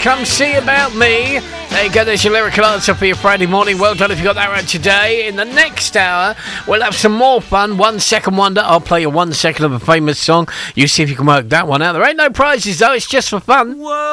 Come See About Me. There you go, there's your lyrical answer for your Friday morning. Well done if you got that right today. In the next hour, we'll have some more fun. 1 second wonder. I'll play you 1 second of a famous song. You see if you can work that one out. There ain't no prizes though, it's just for fun. Whoa.